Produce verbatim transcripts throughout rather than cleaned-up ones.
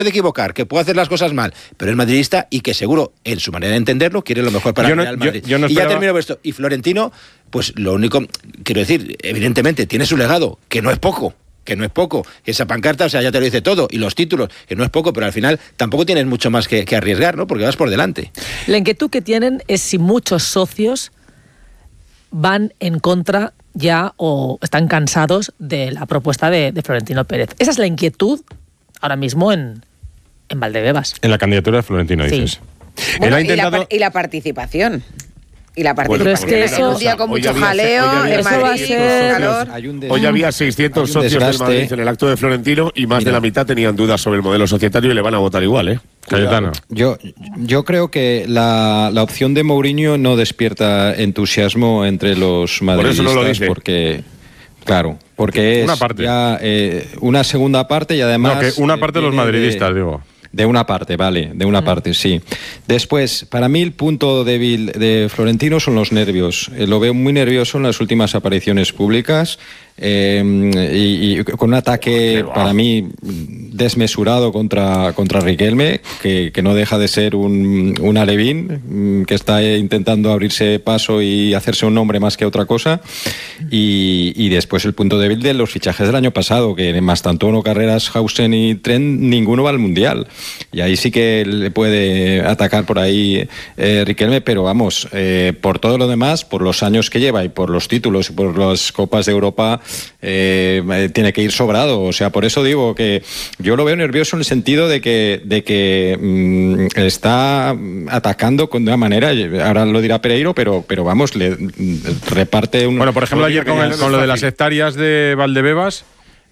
puede equivocar, que puede hacer las cosas mal, pero es madridista y que seguro, en su manera de entenderlo, quiere lo mejor para yo el no, Real Madrid. Yo, yo no y ya termino esto. Y Florentino, pues lo único, quiero decir, evidentemente tiene su legado, que no es poco, que no es poco. Esa pancarta, o sea, ya te lo dice todo, y los títulos, que no es poco, pero al final tampoco tienes mucho más que, que arriesgar, ¿no? Porque vas por delante. La inquietud que tienen es si muchos socios van en contra ya o están cansados de la propuesta de, de Florentino Pérez. Esa es la inquietud ahora mismo en, en Valdebebas. En la candidatura de Florentino, sí. dices. Bueno, Él ha intentado... y, la, y la participación. Y la participación. Pero es que eso, un día con mucho había, jaleo, en Madrid, calor. Hoy había seiscientos socios del Madrid en el acto de Florentino y más Mira. de la mitad tenían dudas sobre el modelo societario y le van a votar igual, ¿eh? Cayetano. Yo, yo creo que la, la opción de Mourinho no despierta entusiasmo entre los madridistas. Por eso no lo dice. Porque, claro, porque es una, parte. Ya, eh, una segunda parte y además... No, que una parte de los madridistas, de, digo. De una parte, vale, de una parte, sí. Después, para mí el punto débil de Florentino son los nervios. Eh, lo veo muy nervioso en las últimas apariciones públicas eh, y, y con un ataque, para mí, desmesurado contra, contra Riquelme, que, que no deja de ser un, un alevín, que está intentando abrirse paso y hacerse un nombre más que otra cosa. Y, y después el punto débil de los fichajes del año pasado, que en Mastantuono, Carreras, Hausen y Trent, ninguno va al Mundial. Y ahí sí que le puede atacar por ahí eh, Riquelme, pero vamos, eh, por todo lo demás, por los años que lleva y por los títulos y por las Copas de Europa, eh, tiene que ir sobrado. O sea, por eso digo que yo lo veo nervioso en el sentido de que, de que mmm, está atacando con una manera, ahora lo dirá Pereiro, pero, pero vamos, le reparte un... Bueno, por ejemplo, ayer con, el, con lo de las hectáreas de Valdebebas,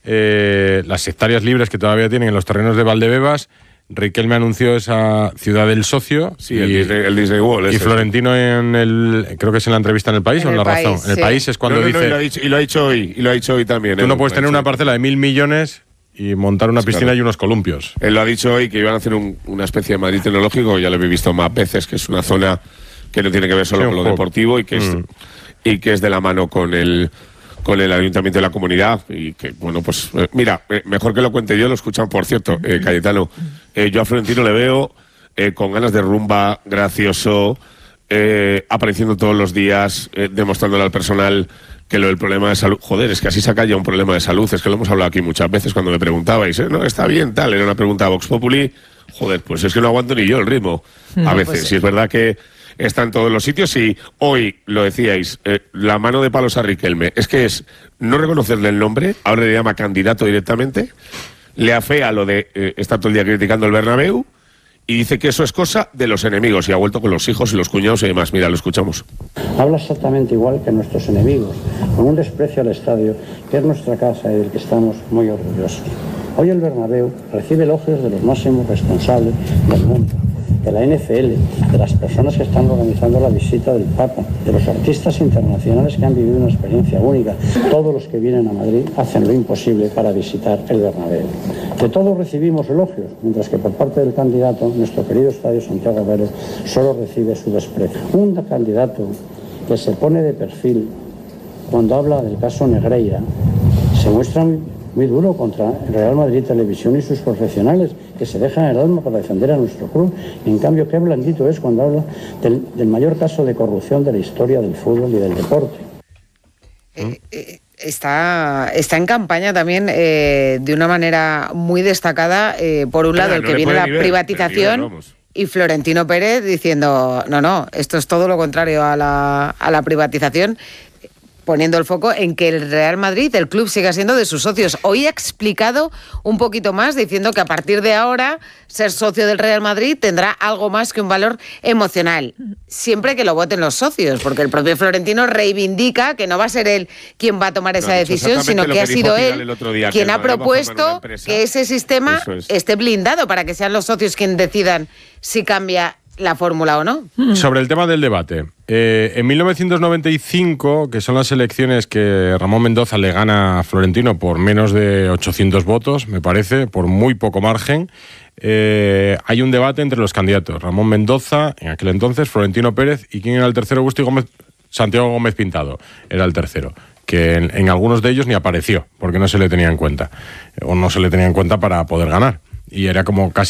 eh, las hectáreas libres que todavía tienen en los terrenos de Valdebebas, Riquelme anunció esa ciudad del socio. Sí, y, el Disney, el Disney World. Y Florentino en el, creo que es en la entrevista en El País en o en La país, Razón. sí. En El País es cuando no, no, dice... No, y, lo ha dicho, y lo ha dicho hoy, y lo ha dicho hoy también. Tú ¿eh? no puedes tener una parcela de mil millones y montar una sí, piscina claro. y unos columpios. Él lo ha dicho hoy, que iban a hacer un, una especie de Madrid tecnológico, ya lo he visto más veces, que es una zona que no tiene que ver solo sí, con lo juego. deportivo y que, mm. es, y que es de la mano con el... con el ayuntamiento de la comunidad y que, bueno, pues eh, mira, eh, mejor que lo cuente yo, lo escuchan, por cierto, eh, Cayetano. Eh, yo a Florentino le veo eh, con ganas de rumba, gracioso, eh, apareciendo todos los días, eh, demostrándole al personal que lo del problema de salud, joder, es que así saca ya un problema de salud, es que lo hemos hablado aquí muchas veces cuando me preguntabais, ¿eh? No, está bien, tal, era una pregunta a Vox Populi, joder, pues es que no aguanto ni yo el ritmo, a veces, pues sí. Si es verdad que está en todos los sitios y hoy, lo decíais, eh, la mano de palos a Riquelme, es que es no reconocerle el nombre, ahora le llama candidato directamente, le afea lo de eh, estar todo el día criticando el Bernabéu y dice que eso es cosa de los enemigos y ha vuelto con los hijos y los cuñados y demás. Mira, lo escuchamos. Habla exactamente igual que nuestros enemigos, con un desprecio al estadio, que es nuestra casa y del que estamos muy orgullosos. Hoy el Bernabéu recibe elogios de los máximos responsables del mundo, de la N F L, de las personas que están organizando la visita del Papa, de los artistas internacionales que han vivido una experiencia única. Todos los que vienen a Madrid hacen lo imposible para visitar el Bernabéu. De todos recibimos elogios, mientras que por parte del candidato, nuestro querido estadio Santiago Pérez solo recibe su desprecio. Un candidato que se pone de perfil cuando habla del caso Negreira se muestra muy, muy duro contra el Real Madrid Televisión y sus profesionales que se dejan el alma para defender a nuestro club. Y en cambio, qué blandito es cuando habla del, del mayor caso de corrupción de la historia del fútbol y del deporte. Eh, eh, está, está en campaña también eh, de una manera muy destacada, eh, por un lado, el que viene la privatización y Florentino Pérez diciendo, no, no, esto es todo lo contrario a la, a la privatización, poniendo el foco en que el Real Madrid, el club, siga siendo de sus socios. Hoy ha explicado un poquito más, diciendo que a partir de ahora ser socio del Real Madrid tendrá algo más que un valor emocional, siempre que lo voten los socios, porque el propio Florentino reivindica que no va a ser él quien va a tomar esa no, decisión, sino que, que ha sido él día, quien ha propuesto que ese sistema es. esté blindado para que sean los socios quienes decidan si cambia la fórmula o no. Sobre el tema del debate, eh, en mil novecientos noventa y cinco, que son las elecciones que Ramón Mendoza le gana a Florentino por menos de ochocientos votos, me parece, por muy poco margen, eh, hay un debate entre los candidatos. Ramón Mendoza, en aquel entonces, Florentino Pérez, y ¿quién era el tercero? Agustín Gómez, Santiago Gómez Pintado era el tercero, que en, en algunos de ellos ni apareció, porque no se le tenía en cuenta, o no se le tenía en cuenta para poder ganar. y era como casi